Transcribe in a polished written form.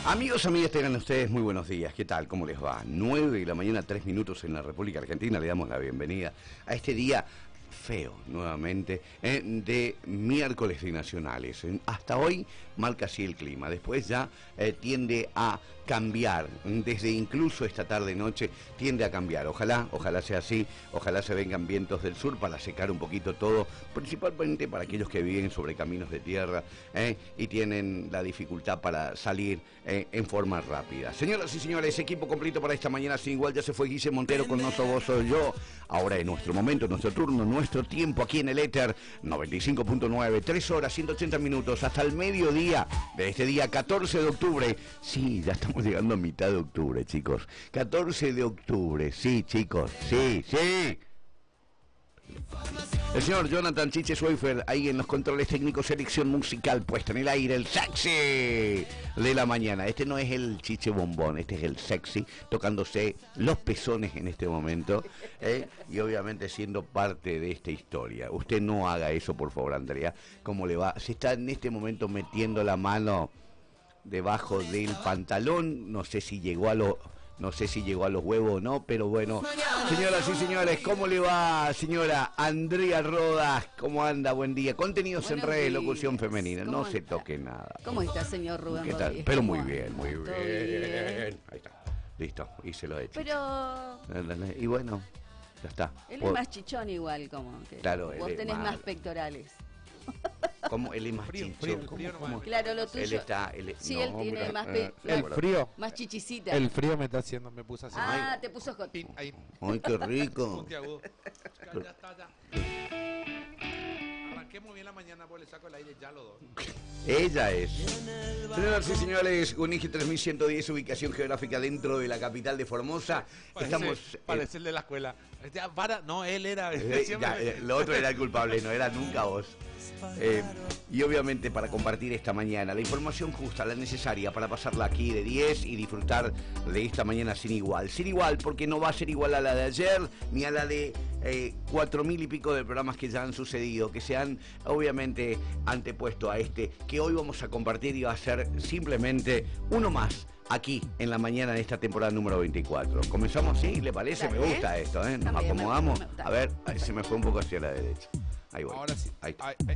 Amigos, amigas, tengan ustedes muy buenos días. ¿Qué tal? ¿Cómo les va? 9 de la mañana, 3 minutos en la República Argentina. Le damos la bienvenida a este día feo, nuevamente, de miércoles de nacionales. Hasta hoy marca así el clima. Después ya tiende a cambiar. Desde incluso esta tarde-noche tiende a cambiar. Ojalá sea así. Ojalá se vengan vientos del sur para secar un poquito todo, principalmente para aquellos que viven sobre caminos de tierra y tienen la dificultad para salir en forma rápida. Señoras y señores, equipo completo para esta mañana sin igual. Ya se fue Guille Montero con nosotros, vos soy yo. Ahora es nuestro momento, nuestro turno, nuestro tiempo aquí en el éter 95.9, 3 horas, 180 minutos hasta el mediodía de este día 14 de octubre. Sí, ya estamos llegando a mitad de octubre, chicos. 14 de octubre, sí, chicos, sí. El señor Jonathan Chiche Schweifer ahí en los controles técnicos, selección musical puesta en el aire, el sexy de la mañana. Este no es el Chiche Bombón, este es el sexy, tocándose los pezones en este momento y obviamente siendo parte de esta historia. Usted no haga eso, por favor, Andrea. ¿Cómo le va? Se está en este momento metiendo la mano debajo del pantalón, no sé si llegó a los huevos o no, pero bueno. Señoras y señores, ¿cómo le va, señora Andrea Rodas? ¿Cómo anda? Buen día. Contenidos en redes, locución femenina. No se toque nada. ¿Cómo está, señor Rubén? ¿Qué tal? Rodríguez? Pero muy bien. Bien. Ahí está. Listo, y se lo he hecho. Pero Y bueno, ya está. él es más chichón igual, como que Claro, vos él es tenés más- más pectorales. ¿Cómo? Él es más chicho. ¿Cómo? Claro, lo tuyo. Sí, él tiene más El frío. más chichicita. El frío me está haciendo, me puse así. Ah, te puso hot. Ahí. Ay, qué rico. Puntiagudo. Ya está, ya. Arranquemos bien la mañana, pues le saco el aire ya los dos. Ella es. Señoras y señores, Unigi 3110, ubicación geográfica dentro de la capital de Formosa. Estamos. Parece el de la escuela. No, él era. Lo otro era el culpable, no era nunca vos. Y obviamente para compartir esta mañana la información justa, la necesaria para pasarla aquí de 10 y disfrutar de esta mañana sin igual. Sin igual porque no va a ser igual a la de ayer ni a la de 4.000 y pico de programas que ya han sucedido, que se han obviamente antepuesto a este que hoy vamos a compartir y va a ser simplemente uno más aquí en la mañana de esta temporada número 24. ¿Comenzamos? ¿Sí? ¿Le parece? Dale. Me gusta esto, ¿eh? Nos También acomodamos. me gusta. A ver, se me fue un poco hacia la derecha. Ahí voy. Ahora sí. Ahí está. Ahí.